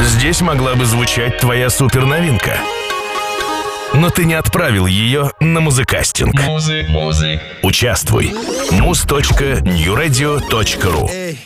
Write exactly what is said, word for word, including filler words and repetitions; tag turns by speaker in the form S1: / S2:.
S1: Здесь могла бы звучать твоя суперновинка. Но ты не отправил ее на музыкастинг.
S2: Музык, музык.
S1: Участвуй. муз точка нью радио точка ру